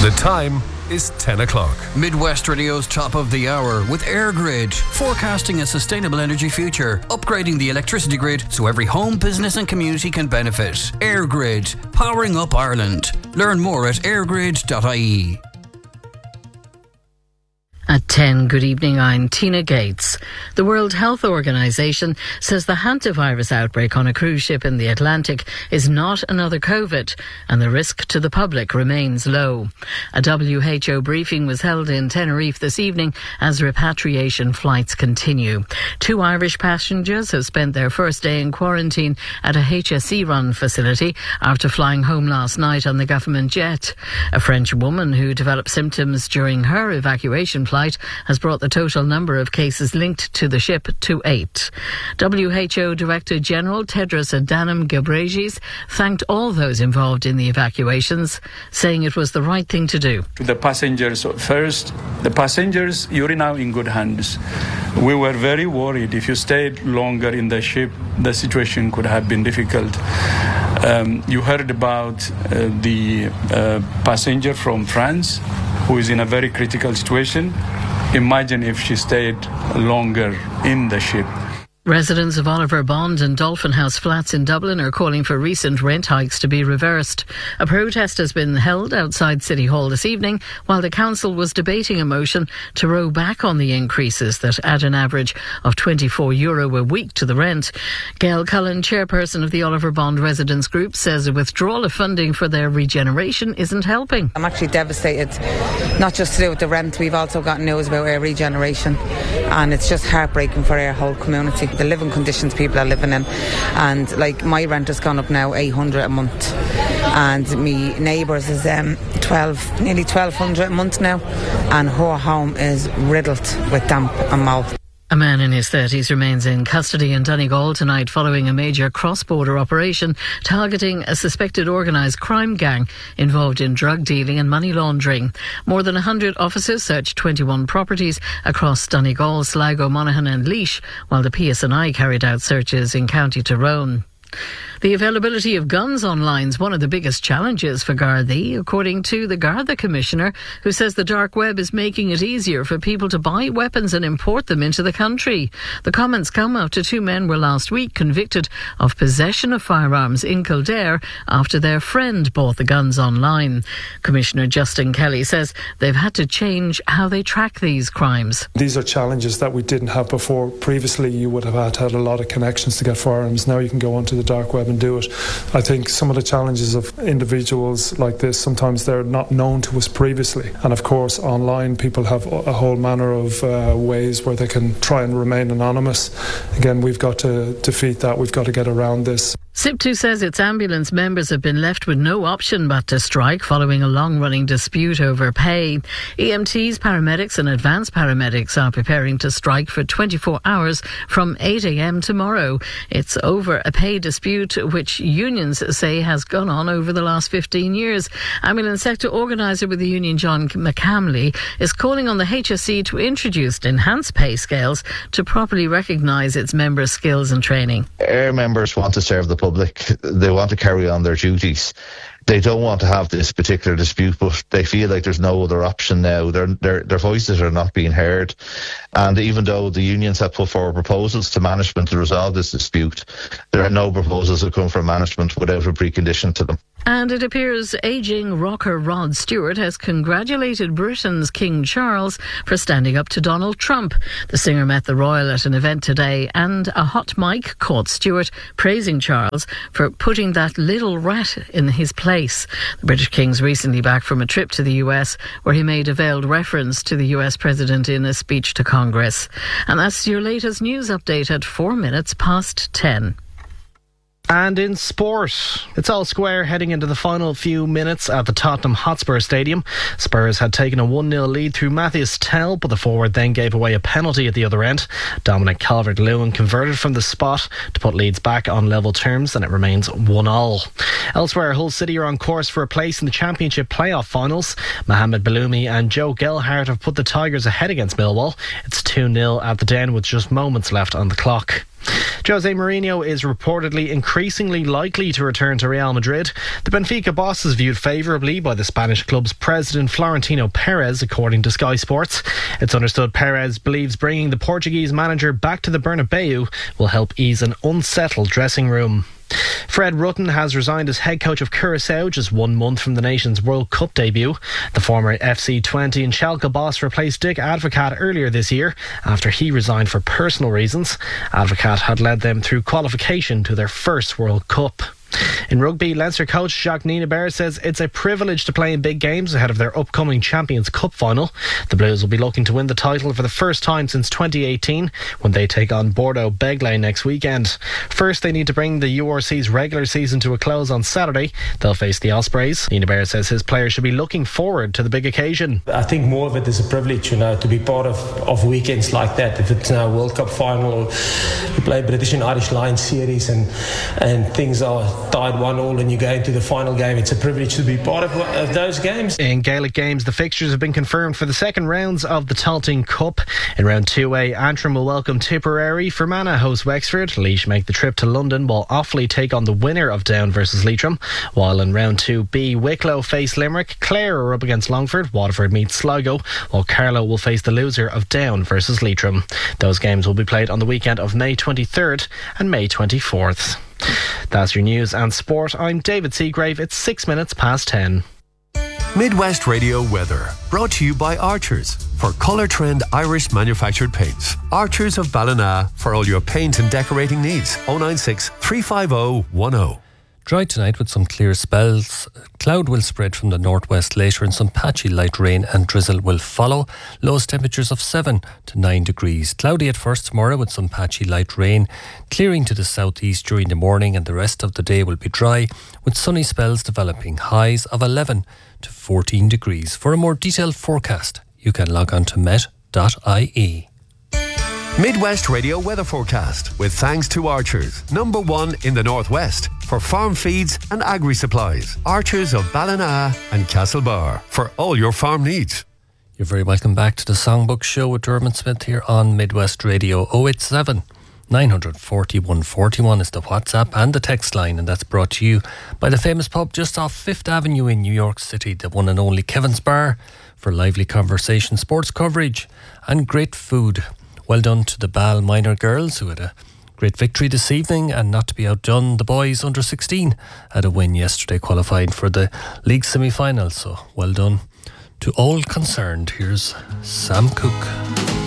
The time is 10 o'clock. Midwest Radio's top of the hour with EirGrid, forecasting a sustainable energy future, upgrading the electricity grid so every home, business and community can benefit. EirGrid, powering up Ireland. Learn more at eirgrid.ie. At 10, good evening, I'm Tina Gates. The World Health Organization says the hantavirus outbreak on a cruise ship in the Atlantic is not another COVID, and the risk to the public remains low. A WHO briefing was held in Tenerife this evening as repatriation flights continue. 2 Irish passengers have spent their first day in quarantine at a HSE-run facility after flying home last night on the government jet. A French woman who developed symptoms during her evacuation flight has brought the total number of cases linked to the ship to 8. WHO Director General Tedros Adhanom Ghebreyesus thanked all those involved in the evacuations, saying it was the right thing to do. To the passengers first, the passengers, you're now in good hands. We were very worried. If you stayed longer in the ship, the situation could have been difficult. You heard about the passenger from France who is in a very critical situation. Imagine if she stayed longer in the ship. Residents of Oliver Bond and Dolphin House flats in Dublin are calling for recent rent hikes to be reversed. A protest has been held outside City Hall this evening while the council was debating a motion to row back on the increases that add an average of €24 a week to the rent. Gail Cullen, chairperson of the Oliver Bond Residents Group, says a withdrawal of funding for their regeneration isn't helping. I'm actually devastated, not just to do with the rent. We've also got news about our regeneration, and it's just heartbreaking for our whole community. The living conditions people are living in, and like my rent has gone up now $800 a month, and me neighbours is nearly $1,200 a month now, and her home is riddled with damp and mold. A man in his 30s remains in custody in Donegal tonight following a major cross-border operation targeting a suspected organised crime gang involved in drug dealing and money laundering. More than 100 officers searched 21 properties across Donegal, Sligo, Monaghan and Laois, while the PSNI carried out searches in County Tyrone. The availability of guns online is one of the biggest challenges for Gardaí, according to the Garda Commissioner, who says the dark web is making it easier for people to buy weapons and import them into the country. The comments come after 2 men were last week convicted of possession of firearms in Kildare after their friend bought the guns online. Commissioner Justin Kelly says they've had to change how they track these crimes. These are challenges that we didn't have before. Previously, you would have had to have a lot of connections to get firearms. Now you can go onto the dark web and do it. I think some of the challenges of individuals like this, sometimes they're not known to us previously, and of course online people have a whole manner of ways where they can try and remain anonymous. Again, we've got to defeat that. We've got to get around this. SIP2 says its ambulance members have been left with no option but to strike following a long-running dispute over pay. EMTs, paramedics and advanced paramedics are preparing to strike for 24 hours from 8 a.m. tomorrow. It's over a pay dispute which unions say has gone on over the last 15 years. Ambulance sector organiser with the union John McCamley is calling on the HSE to introduce enhanced pay scales to properly recognise its members' skills and training. Our members want to serve the public. They want to carry on their duties. They don't want to have this particular dispute, but they feel like there's no other option now. Their voices are not being heard. And even though the unions have put forward proposals to management to resolve this dispute, there are no proposals that come from management without a precondition to them. And it appears ageing rocker Rod Stewart has congratulated Britain's King Charles for standing up to Donald Trump. The singer met the royal at an event today, and a hot mic caught Stewart praising Charles for putting that little rat in his place. The British King's recently back from a trip to the US where he made a veiled reference to the US President in a speech to Congress. And that's your latest news update at 4 minutes past 10. And in sport, it's all square heading into the final few minutes at the Tottenham Hotspur Stadium. Spurs had taken a 1-0 lead through Matthias Tell, but the forward then gave away a penalty at the other end. Dominic Calvert-Lewin converted from the spot to put Leeds back on level terms, and it remains 1-1. Elsewhere, Hull City are on course for a place in the Championship playoff finals. Mohamed Baloumi and Joe Gelhardt have put the Tigers ahead against Millwall. It's 2-0 at the Den with just moments left on the clock. Jose Mourinho is reportedly increasingly likely to return to Real Madrid. The Benfica boss is viewed favourably by the Spanish club's president Florentino Perez, according to Sky Sports. It's understood Perez believes bringing the Portuguese manager back to the Bernabeu will help ease an unsettled dressing room. Fred Rutten has resigned as head coach of Curaçao just 1 month from the nation's World Cup debut. The former FC20 and Schalke boss replaced Dick Advocaat earlier this year after he resigned for personal reasons. Advocaat had led them through qualification to their first World Cup. In rugby, Leinster coach Jacques Nienaber says it's a privilege to play in big games ahead of their upcoming Champions Cup final. The Blues will be looking to win the title for the first time since 2018 when they take on Bordeaux Begley next weekend. First, they need to bring the URC's regular season to a close on Saturday. They'll face the Ospreys. Nienaber says his players should be looking forward to the big occasion. I think more of it is a privilege, to be part of weekends like that. If it's now a World Cup final or you play British and Irish Lions series and things are tied 1-1 and you go into the final game, it's a privilege to be part of those games. In Gaelic games, the fixtures have been confirmed for the second rounds of the Talting Cup. In round 2A, Antrim will welcome Tipperary, Fermanagh host Wexford, Laois make the trip to London while Offaly take on the winner of Down versus Leitrim, while in round 2B, Wicklow face Limerick, Clare are up against Longford, Waterford meets Sligo, while Carlow will face the loser of Down versus Leitrim. Those games will be played on the weekend of May 23rd and May 24th. That's your news and sport. I'm David Seagrave. It's 6 minutes past 10. Midwest Radio weather, brought to you by Archers for Colour Trend Irish manufactured paints. Archers of Ballina for all your paint and decorating needs. 096 350 10. Dry tonight with some clear spells. Cloud will spread from the northwest later and some patchy light rain and drizzle will follow. Lowest temperatures of 7 to 9 degrees. Cloudy at first tomorrow with some patchy light rain. Clearing to the southeast during the morning and the rest of the day will be dry with sunny spells developing. Highs of 11 to 14 degrees. For a more detailed forecast, you can log on to met.ie. Midwest Radio weather forecast with thanks to Archers, #1 in the Northwest for farm feeds and agri-supplies. Archers of Ballina and Castlebar for all your farm needs. You're very welcome back to the Songbook Show with Dermot Smith here on Midwest Radio. 087 940 141 is the WhatsApp and the text line, and that's brought to you by the famous pub just off 5th Avenue in New York City, the one and only Kevin's Bar, for lively conversation, sports coverage and great food. Well done to the Ball minor girls who had a great victory this evening, and not to be outdone, the boys under 16 had a win yesterday, qualifying for the league semi-final. So well done to all concerned. Here's Sam Cooke.